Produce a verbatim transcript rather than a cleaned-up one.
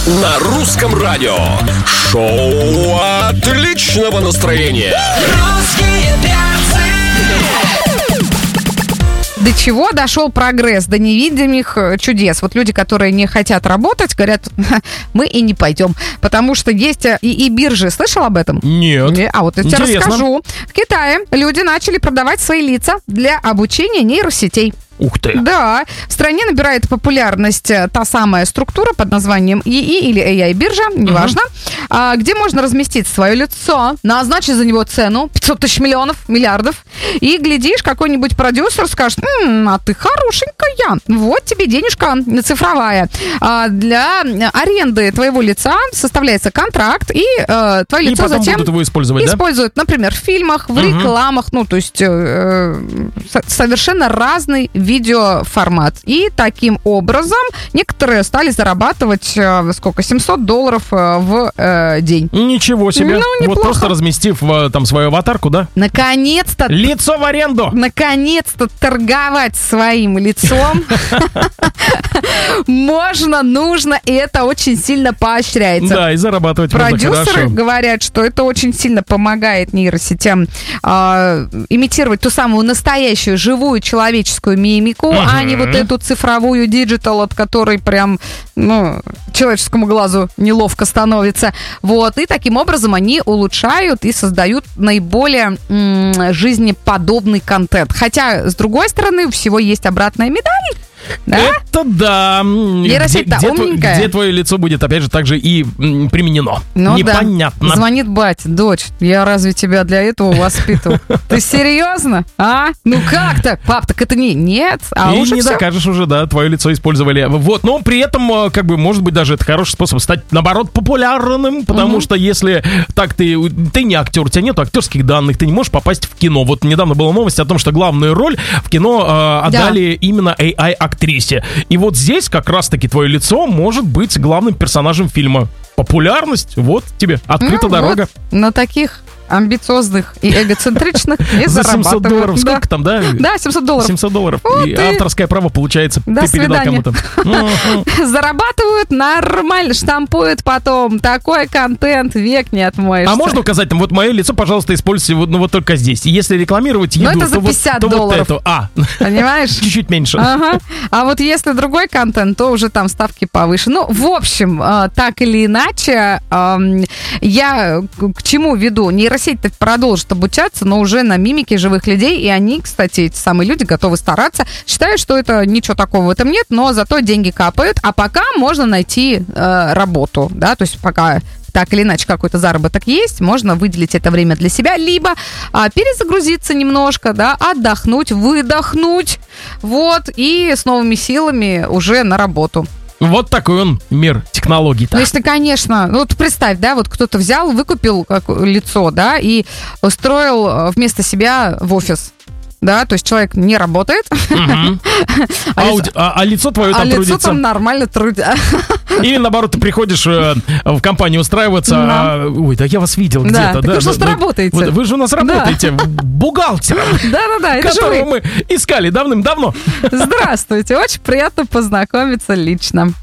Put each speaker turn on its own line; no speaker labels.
На русском радио. Шоу отличного настроения.
Русские перцы.
До чего дошел прогресс? До невидимых чудес. Вот люди, которые не хотят работать, говорят, мы и не пойдем. Потому что есть и, и биржи. Слышал об этом?
Нет.
А вот я тебе
Интересно.
расскажу. В Китае люди начали продавать свои лица для обучения нейросетей.
Ух ты.
Да, в стране набирает популярность та самая структура под названием ИИ или эй ай-биржа, неважно, uh-huh. а, где можно разместить свое лицо, назначить за него цену пятьсот тысяч миллионов, миллиардов, и, глядишь, какой-нибудь продюсер скажет, м-м, а ты хорошенькая, вот тебе денежка цифровая. А, для аренды твоего лица составляется контракт, и а, твое лицо
и потом
затем
будут его использовать,
используют, да? Например, в фильмах, в uh-huh. рекламах, ну, то есть э, совершенно разный видеоформат. И таким образом некоторые стали зарабатывать э, сколько? семьсот долларов э, в э, день.
Ничего себе.
Ну, неплохо.
Вот просто разместив э, там свою аватарку, да?
Наконец-то...
Лицо в аренду!
Наконец-то торговать своим лицом можно, нужно, и это очень сильно поощряется.
Да, и зарабатывать можно
Продюсеры
хорошо.
говорят, что это очень сильно помогает нейросетям э, имитировать ту самую настоящую, живую человеческую мимику, uh-huh. а не вот эту цифровую диджитал, от которой прям, ну, человеческому глазу неловко становится. Вот. И таким образом они улучшают и создают наиболее м- жизнеподобный контент. Хотя, с другой стороны, у всего есть обратная медаль. Да?
Это да.
Нейросеть-то
где,
умненькая.
где твое лицо будет, опять же, также и м, применено.
Ну,
непонятно.
Да. Звонит батя, дочь, я разве тебя для этого воспитывал? Ты серьезно? А? Ну как так? Пап, так это не... Нет. А
и
уже
не
все.
докажешь уже, да, твое лицо использовали. Вот, но при этом, как бы, может быть, даже это хороший способ стать, наоборот, популярным, потому
Угу.
что если так ты, ты не актер, у тебя нет актерских данных, ты не можешь попасть в кино. Вот недавно была новость о том, что главную роль в кино э, отдали да. именно эй ай-актрисе. И вот здесь как раз-таки твое лицо может быть главным персонажем фильма. Популярность, вот тебе, открыта
ну,
дорога.
Вот на таких амбициозных и эгоцентричных не
За
зарабатывают.
семьсот долларов,
Да.
сколько там, да?
Да, семьсот долларов.
семьсот долларов.
Вот
И
и-
авторское право получается.
До
Ты передал
свидания.
кому-то.
Зарабатывают нормально, штампуют потом. Такой контент век не отмоешься.
А можно указать там, вот мое лицо, пожалуйста, используйте вот, ну, вот только здесь. И если рекламировать еду,
Ну, это за
то, вот,
пятьдесят
то вот
долларов.
эту. А,
Понимаешь?
чуть-чуть меньше.
Ага. А вот если другой контент, то уже там ставки повыше. Ну, в общем, э, так или иначе, э, я к к чему веду? Нейросеть-то продолжит обучаться, но уже на мимике живых людей. И они, кстати, эти самые люди готовы стараться. Считают, что это ничего такого в этом нет, но зато деньги капают. А пока можно найти э, работу, да, то есть пока... так или иначе какой-то заработок есть, можно выделить это время для себя, либо а, перезагрузиться немножко, да, отдохнуть, выдохнуть, вот, и с новыми силами уже на работу.
Вот такой он мир технологий-то.
Ну, если, конечно, ну, вот представь, да, вот кто-то взял, выкупил как, лицо, да, и устроил э, вместо себя в офис. Да, то есть человек не работает,
Мгм.
а,
А, у-
лицо,
а- а лицо твое
а
там
лицо
трудится.
там нормально трудится.
Или наоборот, ты приходишь э, в компанию устраиваться.
Да.
а, ой, да я вас видел
Да,
где-то.
так
да,
вы же у нас
да,
работаете.
вот вы же у нас
Да.
работаете бухгалтером,
Да-да-да, это же
которого
вы.
мы искали давным-давно.
Здравствуйте, очень приятно познакомиться лично.